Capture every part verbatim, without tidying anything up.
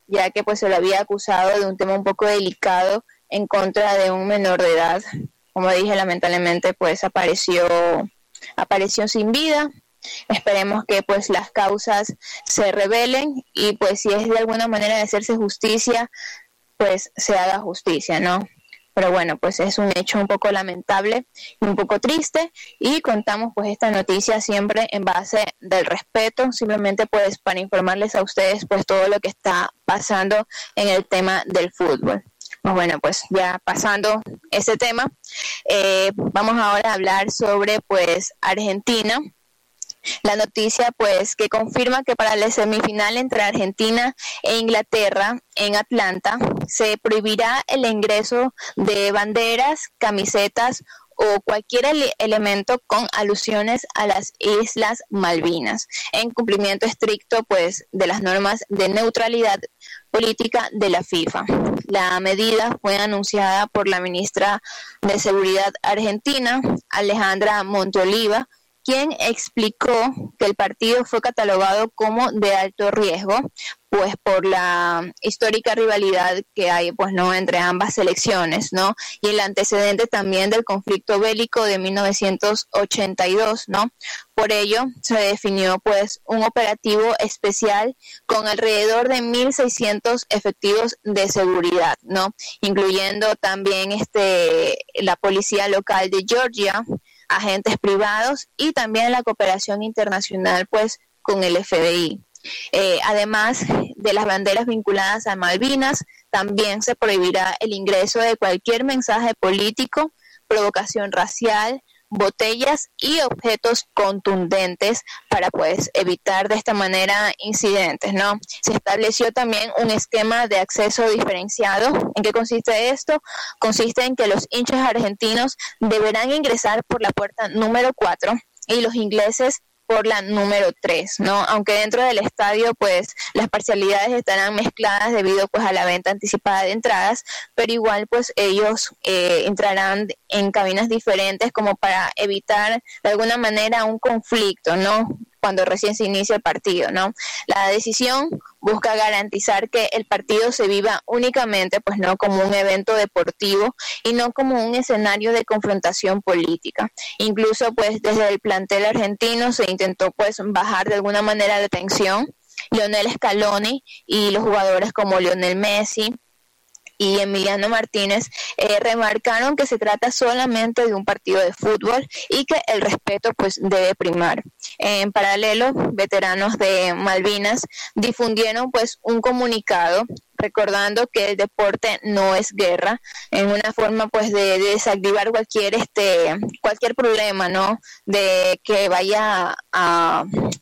ya que pues se lo había acusado de un tema un poco delicado en contra de un menor de edad. Como dije, lamentablemente pues apareció apareció sin vida. Esperemos que pues las causas se revelen y pues si es de alguna manera de hacerse justicia, pues se haga justicia, ¿no? Pero bueno, pues es un hecho un poco lamentable y un poco triste, y contamos pues esta noticia siempre en base del respeto, simplemente pues para informarles a ustedes pues todo lo que está pasando en el tema del fútbol. Bueno, pues ya pasando ese tema, eh, vamos ahora a hablar sobre pues Argentina. La noticia pues que confirma que para la semifinal entre Argentina e Inglaterra en Atlanta se prohibirá el ingreso de banderas, camisetas o cualquier ele- elemento con alusiones a las Islas Malvinas, en cumplimiento estricto pues de las normas de neutralidad política de la FIFA. La medida fue anunciada por la ministra de Seguridad argentina, Alejandra Monteoliva, quien explicó que el partido fue catalogado como de alto riesgo, pues por la histórica rivalidad que hay, pues no, entre ambas selecciones, ¿no? Y el antecedente también del conflicto bélico de mil novecientos ochenta y dos, ¿no? Por ello se definió pues un operativo especial con alrededor de mil seiscientos efectivos de seguridad, ¿no? Incluyendo también este la policía local de Georgia, agentes privados y también la cooperación internacional pues con el F B I. Eh, además de las banderas vinculadas a Malvinas, también se prohibirá el ingreso de cualquier mensaje político, provocación racial, botellas y objetos contundentes para pues evitar de esta manera incidentes, ¿no? Se estableció también un esquema de acceso diferenciado. ¿En qué consiste esto? Consiste en que los hinchas argentinos deberán ingresar por la puerta número cuatro y los ingleses por la número tres, ¿no? Aunque dentro del estadio pues las parcialidades estarán mezcladas debido pues a la venta anticipada de entradas, pero igual pues ellos eh, entrarán en cabinas diferentes como para evitar de alguna manera un conflicto, ¿no? Cuando recién se inicia el partido, ¿no? La decisión busca garantizar que el partido se viva únicamente, pues no como un evento deportivo y no como un escenario de confrontación política. Incluso, pues desde el plantel argentino se intentó, pues, bajar de alguna manera la tensión. Lionel Scaloni y los jugadores como Lionel Messi y Emiliano Martínez eh, remarcaron que se trata solamente de un partido de fútbol y que el respeto pues debe primar. En paralelo, veteranos de Malvinas difundieron pues un comunicado recordando que el deporte no es guerra, en una forma pues de, de desactivar cualquier este cualquier problema, ¿no? De que vaya a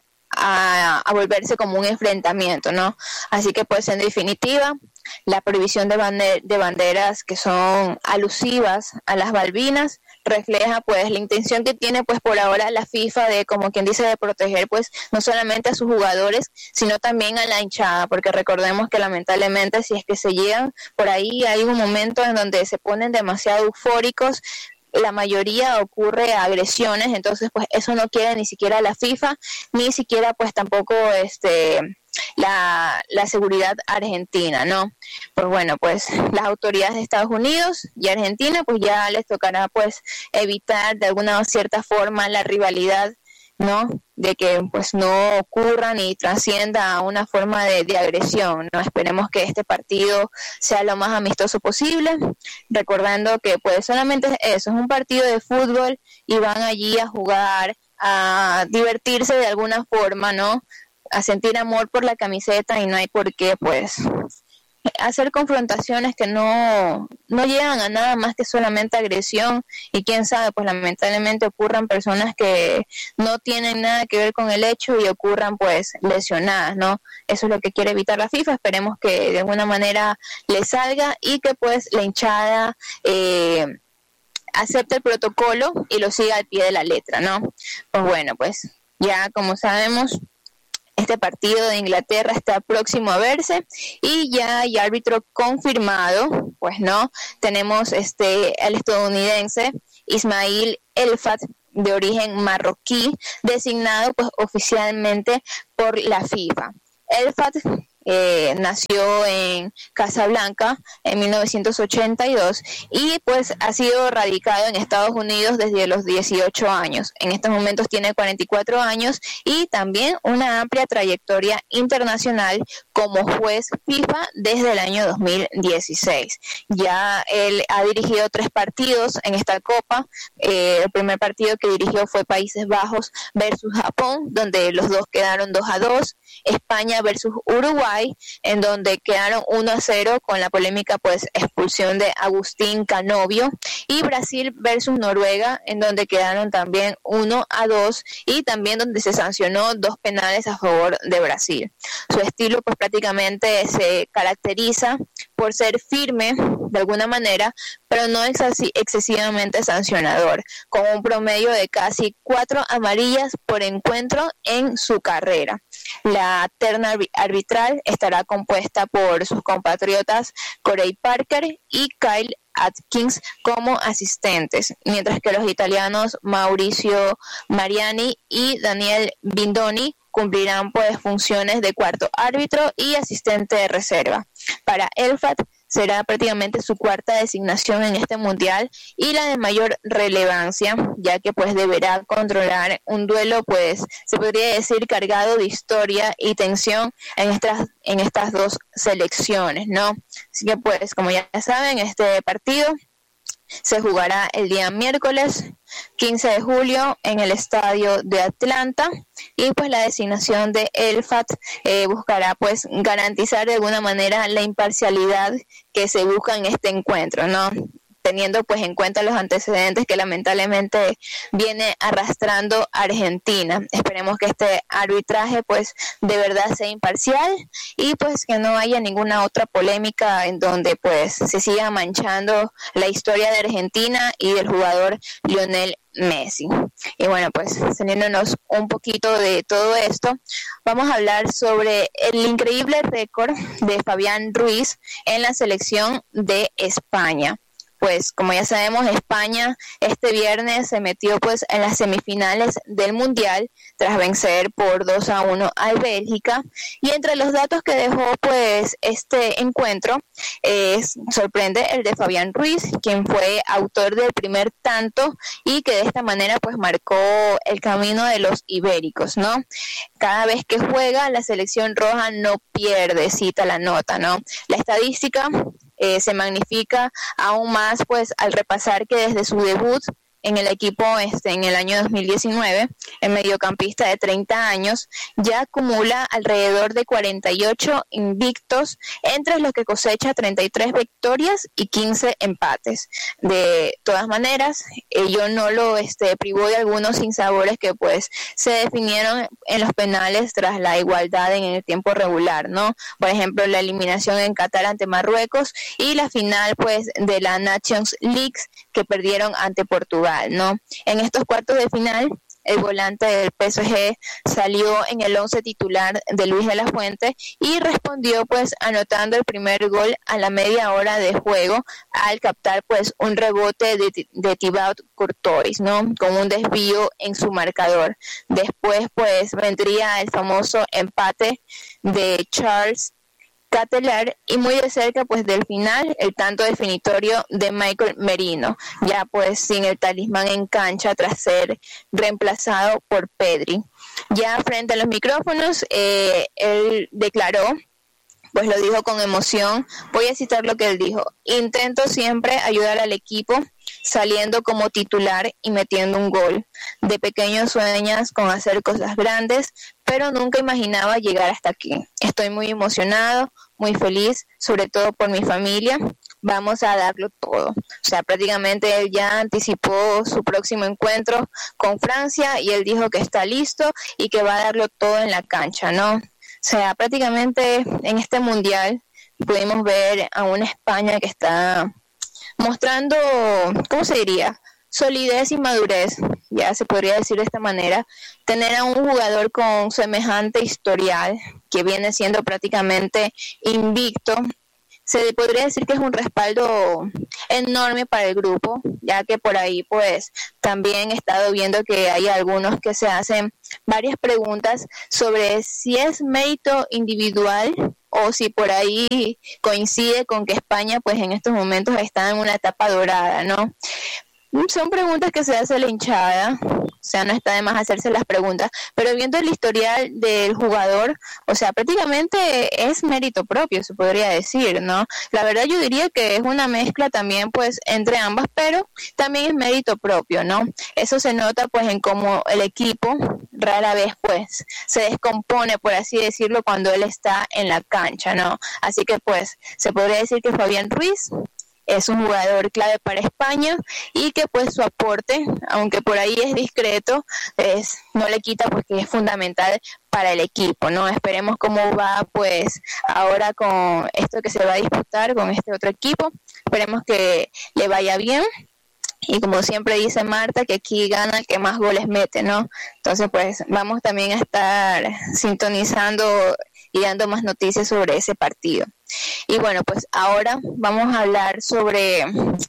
A, a volverse como un enfrentamiento, ¿no? Así que pues en definitiva la prohibición de, bander- de banderas que son alusivas a las Malvinas refleja pues la intención que tiene pues por ahora la FIFA de, como quien dice, de proteger pues no solamente a sus jugadores sino también a la hinchada, porque recordemos que lamentablemente si es que se llegan por ahí hay un momento en donde se ponen demasiado eufóricos, la mayoría ocurre agresiones, entonces pues eso no quiere ni siquiera la FIFA, ni siquiera pues tampoco este la, la seguridad argentina, ¿no? Pues bueno, pues las autoridades de Estados Unidos y Argentina pues ya les tocará pues evitar de alguna cierta forma la rivalidad, ¿no? De que pues no ocurra ni trascienda a una forma de, de agresión, ¿no? Esperemos que este partido sea lo más amistoso posible, recordando que pues solamente eso, es un partido de fútbol y van allí a jugar, a divertirse de alguna forma, ¿no? A sentir amor por la camiseta y no hay por qué pues hacer confrontaciones que no, no llegan a nada más que solamente agresión, y quién sabe, pues lamentablemente ocurran personas que no tienen nada que ver con el hecho y ocurran pues lesionadas, ¿no? Eso es lo que quiere evitar la FIFA, esperemos que de alguna manera le salga y que pues la hinchada eh, acepte el protocolo y lo siga al pie de la letra, ¿no? Pues bueno, pues ya como sabemos, este partido de Inglaterra está próximo a verse y ya hay árbitro confirmado, pues no, tenemos este el estadounidense Ismail Elfat, de origen marroquí, designado pues oficialmente por la FIFA. Elfat eh, nació en Casablanca en mil novecientos ochenta y dos y pues ha sido radicado en Estados Unidos desde los dieciocho años. En estos momentos tiene cuarenta y cuatro años y también una amplia trayectoria internacional como juez FIFA desde el año dos mil dieciséis. Ya él ha dirigido tres partidos en esta Copa. Eh, el primer partido que dirigió fue Países Bajos versus Japón, donde los dos quedaron dos a dos. España versus Uruguay, en donde quedaron uno a cero con la polémica pues expulsión de Agustín Canovio. Y Brasil versus Noruega, en donde quedaron también uno a dos y también donde se sancionó dos penales a favor de Brasil. Su estilo pues prácticamente se caracteriza por ser firme de alguna manera, pero no ex- excesivamente sancionador, con un promedio de casi cuatro amarillas por encuentro en su carrera. La terna arbitral estará compuesta por sus compatriotas Corey Parker y Kyle Atkins como asistentes, mientras que los italianos Mauricio Mariani y Daniel Bindoni cumplirán pues funciones de cuarto árbitro y asistente de reserva. Para Elfat será prácticamente su cuarta designación en este mundial y la de mayor relevancia, ya que pues deberá controlar un duelo pues se podría decir cargado de historia y tensión en estas en estas dos selecciones, ¿no? Así que pues como ya saben, este partido se jugará el día miércoles quince de julio en el estadio de Atlanta y pues la designación de Elfat eh, buscará pues garantizar de alguna manera la imparcialidad que se busca en este encuentro, ¿no? Teniendo pues en cuenta los antecedentes que lamentablemente viene arrastrando Argentina. Esperemos que este arbitraje pues de verdad sea imparcial y pues que no haya ninguna otra polémica en donde pues se siga manchando la historia de Argentina y del jugador Lionel Messi. Y bueno, pues saliéndonos un poquito de todo esto, vamos a hablar sobre el increíble récord de Fabián Ruiz en la selección de España. Pues como ya sabemos, España este viernes se metió pues en las semifinales del Mundial tras vencer por dos a uno a Bélgica, y entre los datos que dejó pues este encuentro eh, sorprende el de Fabián Ruiz, quien fue autor del primer tanto y que de esta manera pues marcó el camino de los ibéricos, ¿no? Cada vez que juega la selección roja no pierde, cita la nota, ¿no? La estadística Eh, se magnifica aún más pues al repasar que desde su debut en el equipo este en el año dos mil diecinueve, el mediocampista de treinta años ya acumula alrededor de cuarenta y ocho invictos, entre los que cosecha treinta y tres victorias y quince empates. De todas maneras, ello no lo este, privó de algunos sinsabores que pues se definieron en los penales tras la igualdad en el tiempo regular, ¿no? Por ejemplo, la eliminación en Qatar ante Marruecos y la final pues de la Nations League que perdieron ante Portugal, ¿no? En estos cuartos de final, el volante del P S G salió en el once titular de Luis de la Fuente y respondió pues anotando el primer gol a la media hora de juego al captar pues un rebote de, de Thibaut Courtois, ¿no? Con un desvío en su marcador. Después pues vendría el famoso empate de Charles Catelar y muy de cerca pues del final el tanto definitorio de Michael Merino, ya pues sin el talismán en cancha tras ser reemplazado por Pedri. Ya frente a los micrófonos eh, él declaró, pues lo dijo con emoción, voy a citar lo que él dijo: intento siempre ayudar al equipo saliendo como titular y metiendo un gol. De pequeño sueñas con hacer cosas grandes, pero nunca imaginaba llegar hasta aquí. Estoy muy emocionado, muy feliz, sobre todo por mi familia. Vamos a darlo todo. O sea, prácticamente él ya anticipó su próximo encuentro con Francia y él dijo que está listo y que va a darlo todo en la cancha, ¿no? O sea, prácticamente en este mundial pudimos ver a una España que está mostrando, ¿cómo se diría?, solidez y madurez, ya se podría decir de esta manera. Tener a un jugador con semejante historial, que viene siendo prácticamente invicto, se podría decir que es un respaldo enorme para el grupo, ya que por ahí pues también he estado viendo que hay algunos que se hacen varias preguntas sobre si es mérito individual o si por ahí coincide con que España pues en estos momentos está en una etapa dorada, ¿no? Son preguntas que se hace la hinchada, o sea, no está de más hacerse las preguntas, pero viendo el historial del jugador, o sea, prácticamente es mérito propio, se podría decir, ¿no? La verdad yo diría que es una mezcla también, pues, entre ambas, pero también es mérito propio, ¿no? Eso se nota, pues, en cómo el equipo rara vez, pues, se descompone, por así decirlo, cuando él está en la cancha, ¿no? Así que, pues, se podría decir que Fabián Ruiz es un jugador clave para España y que pues su aporte, aunque por ahí es discreto, es, no le quita porque es fundamental para el equipo, ¿no? Esperemos cómo va pues ahora con esto que se va a disputar con este otro equipo, esperemos que le vaya bien. Y como siempre dice Marta, que aquí gana el que más goles mete, ¿no? Entonces, pues vamos también a estar sintonizando y dando más noticias sobre ese partido. Y bueno, pues ahora vamos a hablar sobre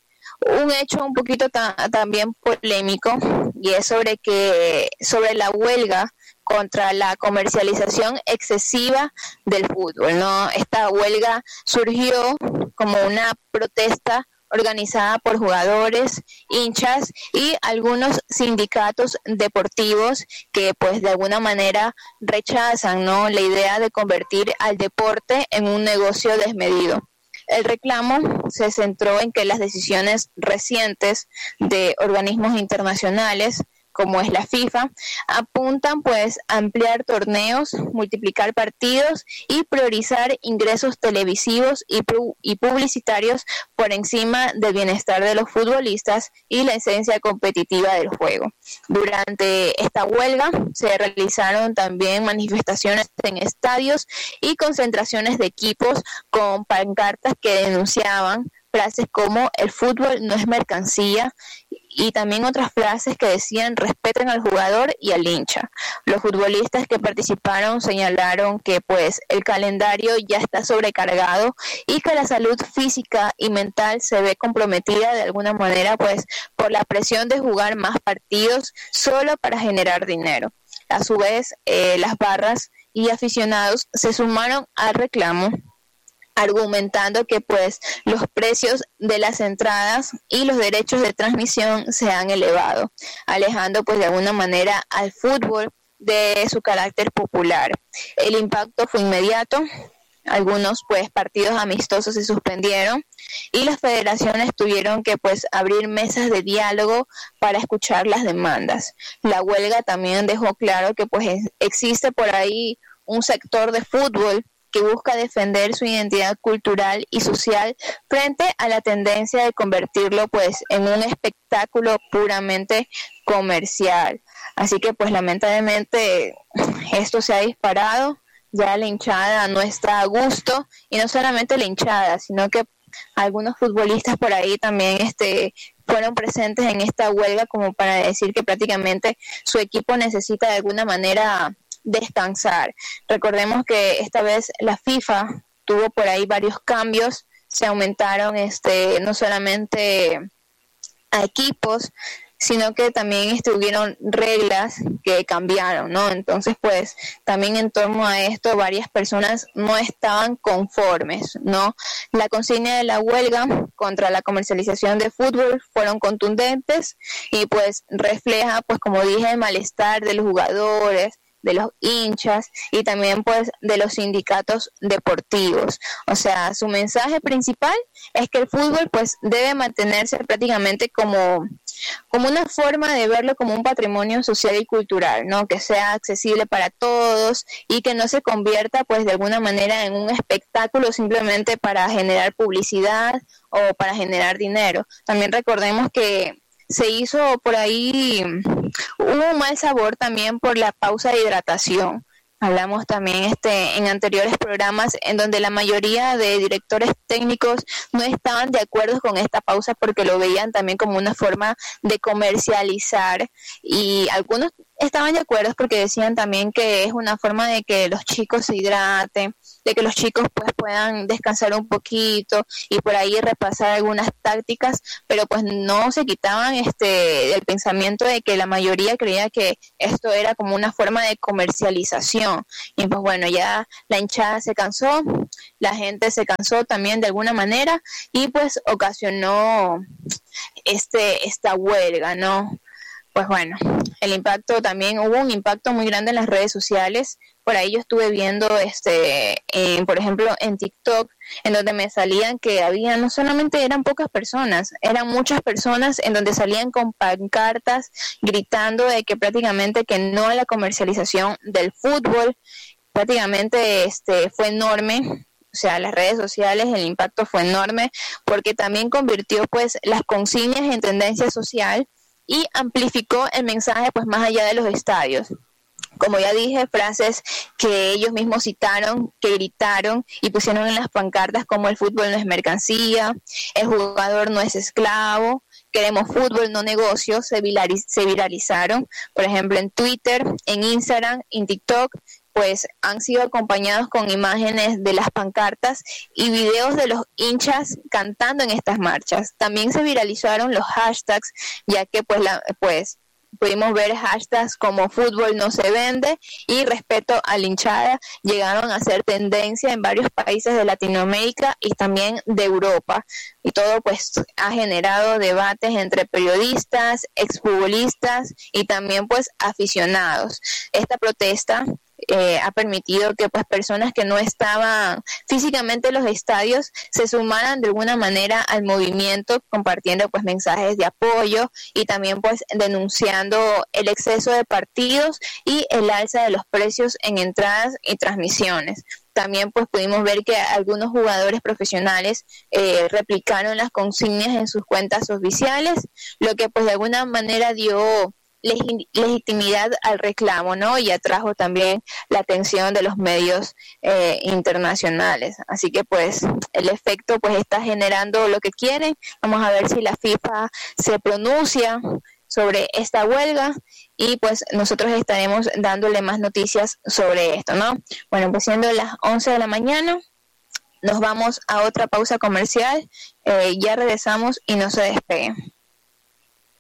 un hecho un poquito ta- también polémico, y es sobre que sobre la huelga contra la comercialización excesiva del fútbol, ¿no? Esta huelga surgió como una protesta organizada por jugadores, hinchas y algunos sindicatos deportivos que pues de alguna manera rechazan, ¿no?, la idea de convertir al deporte en un negocio desmedido. El reclamo se centró en que las decisiones recientes de organismos internacionales como es la FIFA, apuntan pues a ampliar torneos, multiplicar partidos y priorizar ingresos televisivos y, pu- y publicitarios por encima del bienestar de los futbolistas y la esencia competitiva del juego. Durante esta huelga se realizaron también manifestaciones en estadios y concentraciones de equipos con pancartas que denunciaban frases como el fútbol no es mercancía y también otras frases que decían respeten al jugador y al hincha. Los futbolistas que participaron señalaron que pues el calendario ya está sobrecargado y que la salud física y mental se ve comprometida de alguna manera pues por la presión de jugar más partidos solo para generar dinero. A su vez, eh, las barras y aficionados se sumaron al reclamo, argumentando que pues los precios de las entradas y los derechos de transmisión se han elevado, alejando pues de alguna manera al fútbol de su carácter popular. El impacto fue inmediato, algunos pues partidos amistosos se suspendieron y las federaciones tuvieron que pues abrir mesas de diálogo para escuchar las demandas. La huelga también dejó claro que pues existe por ahí un sector de fútbol que busca defender su identidad cultural y social frente a la tendencia de convertirlo pues en un espectáculo puramente comercial. Así que pues lamentablemente esto se ha disparado, ya la hinchada no está a gusto, y no solamente la hinchada, sino que algunos futbolistas por ahí también este fueron presentes en esta huelga como para decir que prácticamente su equipo necesita de alguna manera descansar. Recordemos que esta vez la FIFA tuvo por ahí varios cambios, se aumentaron este no solamente a equipos, sino que también estuvieron reglas que cambiaron, ¿no? Entonces, pues, también en torno a esto varias personas no estaban conformes, ¿no? La consigna de la huelga contra la comercialización de fútbol fueron contundentes y, pues, refleja, pues, como dije, el malestar de los jugadores, de los hinchas y también pues de los sindicatos deportivos. O sea, su mensaje principal es que el fútbol pues debe mantenerse prácticamente como, como una forma de verlo como un patrimonio social y cultural, ¿no? Que sea accesible para todos y que no se convierta pues de alguna manera en un espectáculo simplemente para generar publicidad o para generar dinero. También recordemos que se hizo por ahí, hubo un mal sabor también por la pausa de hidratación. Hablamos también este en anteriores programas en donde la mayoría de directores técnicos no estaban de acuerdo con esta pausa porque lo veían también como una forma de comercializar, y algunos estaban de acuerdo porque decían también que es una forma de que los chicos se hidraten, de que los chicos pues puedan descansar un poquito y por ahí repasar algunas tácticas, pero pues no se quitaban este el pensamiento de que la mayoría creía que esto era como una forma de comercialización. Y pues bueno, ya la hinchada se cansó, la gente se cansó también de alguna manera y pues ocasionó este esta huelga, ¿no? Pues bueno, el impacto también, hubo un impacto muy grande en las redes sociales. Por ahí yo estuve viendo, este, en, por ejemplo, en TikTok, en donde me salían que había, no solamente eran pocas personas, eran muchas personas en donde salían con pancartas gritando de que prácticamente que no a la comercialización del fútbol. Prácticamente este fue enorme. O sea, las redes sociales, el impacto fue enorme porque también convirtió pues las consignas en tendencia social y amplificó el mensaje pues más allá de los estadios. Como ya dije, frases que ellos mismos citaron, que gritaron y pusieron en las pancartas como el fútbol no es mercancía, el jugador no es esclavo, queremos fútbol, no negocio, se, viraliz- se viralizaron, por ejemplo, en Twitter, en Instagram, en TikTok, pues han sido acompañados con imágenes de las pancartas y videos de los hinchas cantando en estas marchas. También se viralizaron los hashtags, ya que pues la, pues pudimos ver hashtags como fútbol no se vende y respeto a la hinchada llegaron a ser tendencia en varios países de Latinoamérica y también de Europa, y todo pues ha generado debates entre periodistas, exfutbolistas y también pues aficionados. Esta protesta Eh, ha permitido que pues personas que no estaban físicamente en los estadios se sumaran de alguna manera al movimiento, compartiendo pues mensajes de apoyo y también pues denunciando el exceso de partidos y el alza de los precios en entradas y transmisiones. También pues pudimos ver que algunos jugadores profesionales eh, replicaron las consignas en sus cuentas oficiales, lo que pues de alguna manera dio legitimidad al reclamo, ¿no? Y atrajo también la atención de los medios eh, internacionales. Así que pues el efecto pues está generando lo que quieren. Vamos a ver si la FIFA se pronuncia sobre esta huelga y pues nosotros estaremos dándole más noticias sobre esto, ¿no? Bueno, pues siendo las once de la mañana, nos vamos a otra pausa comercial. Eh, ya regresamos y no se despeguen.